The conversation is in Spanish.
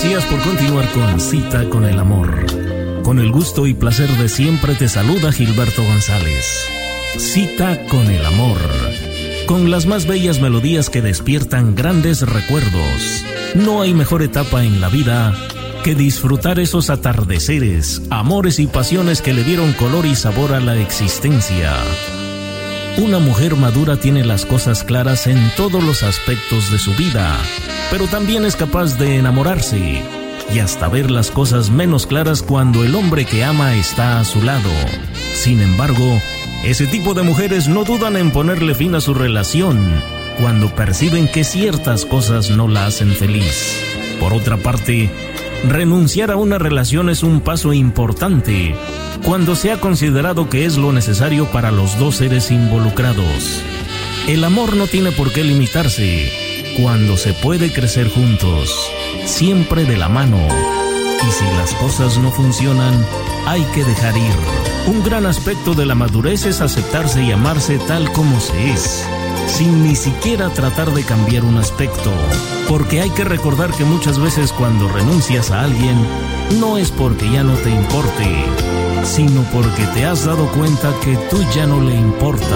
Gracias por continuar con Cita con el Amor. Con el gusto y placer de siempre te saluda Gilberto González. Cita con el Amor. Con las más bellas melodías que despiertan grandes recuerdos. No hay mejor etapa en la vida que disfrutar esos atardeceres, amores y pasiones que le dieron color y sabor a la existencia. Una mujer madura tiene las cosas claras en todos los aspectos de su vida, pero también es capaz de enamorarse y hasta ver las cosas menos claras cuando el hombre que ama está a su lado. Sin embargo, ese tipo de mujeres no dudan en ponerle fin a su relación cuando perciben que ciertas cosas no la hacen feliz. Por otra parte, renunciar a una relación es un paso importante cuando se ha considerado que es lo necesario para los dos seres involucrados. El amor no tiene por qué limitarse cuando se puede crecer juntos, siempre de la mano. Y si las cosas no funcionan, hay que dejar ir. Un gran aspecto de la madurez es aceptarse y amarse tal como se es, sin ni siquiera tratar de cambiar un aspecto, porque hay que recordar que muchas veces cuando renuncias a alguien, no es porque ya no te importe, sino porque te has dado cuenta que tú ya no le importas.